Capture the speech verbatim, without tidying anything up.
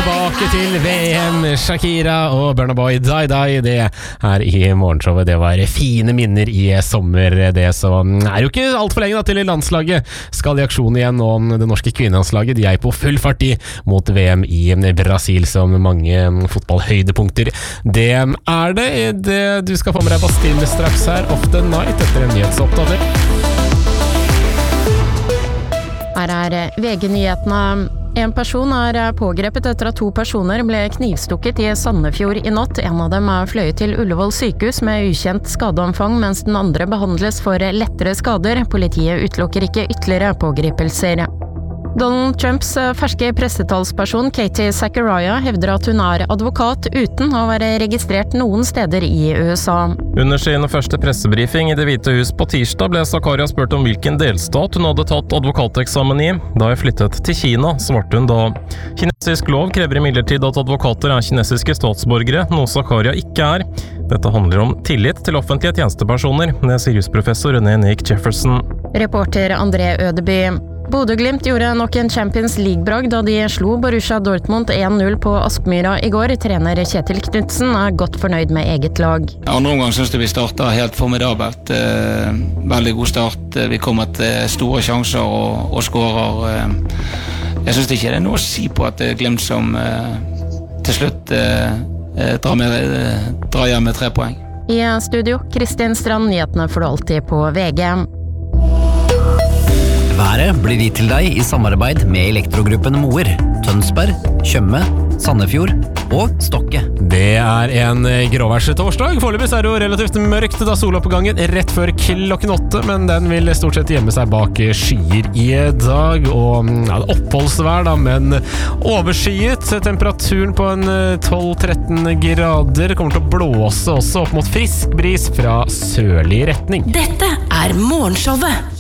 tilbake til V M. Shakira og Burna Boy, Die Die, det er i morgenshowet. Det var fine minner i sommer, det. Så er jo ikke alt for lenge da til landslaget skal i aksjon igjen, og det norske kvinnelandslaget de er på full fart i mot V M i Brasil, som mange fotballhøydepunkter. Det er det, det du skal få med deg Bastille straks her, Off the Night, etter en nyhetsoppdatering. Her er V G-nyhetene. En person er pågrepet etter at to personer ble knivstukket i Sandefjord i natt. En av dem er fløyet til Ullevål sykehus med ukjent skadeomfang, mens den andre behandles for lettere skader. Politiet utelukker ikke ytterligere pågripelser. Donald Trumps ferske pressetalsperson Katie Zachariah hevder at hun er advokat uten å være registrert noen steder i U S A. Under sin første pressebrifing i Det hvite hus på tirsdag ble Zachariah spurt om hvilken delstat hun hadde tatt advokateksamen i. Da jeg flyttet til Kina, svarte hun da. Kinesisk lov krever imidlertid at advokater er kinesiske statsborgere, noe Zachariah ikke er. Dette handler om tillit til offentlige tjenestepersoner, det sier jusprofessor René Nick Jefferson. Reporter André Ødeby. Bodø/Glimt gjorde nok en Champions League-bragd da de slo Borussia Dortmund en null på Aspmyra i går. Trener Kjetil Knutsen er godt fornøyd med eget lag. Andre omgang synes jeg vi startet helt formidabelt. Eh, veldig god start. Vi kommer til store sjanser og, og skårer. Eh, jeg synes ikke det er noe å si på at det er Glimt som eh, til slutt eh, drar, med, eh, drar hjem med tre poeng. I studio, Kristin Strand, nyhetene får du alltid på V G. Været blir gitt til deg i samarbeid med Elektrogruppen Moer, Tønsberg, Tjøme, Sandefjord og Stokke. Det er en gråværs torsdag. Foreløpig er det jo relativt mørkt da soloppgangen rett før klokken åtte, men den vil stort sett gjemme seg bak skyer i dag. Og ja, det er oppholdsvær da, men overskyet. Temperaturen på en tolv til tretten grader. Kommer til å blåse også opp mot frisk bris fra sørlig retning. Dette er morgenshowet